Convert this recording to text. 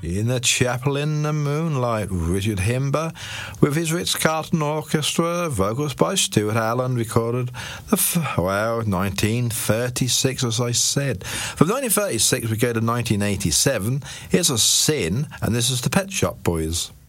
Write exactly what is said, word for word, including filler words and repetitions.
In the Chapel in the Moonlight, Richard Himber, with his Ritz-Carlton Orchestra, vocals by Stuart Allen, recorded the f- wow, nineteen thirty-six, as I said. From nineteen thirty-six, we go to nineteen eighty-seven. Here's a Sin, and this is the Pet Shop Boys.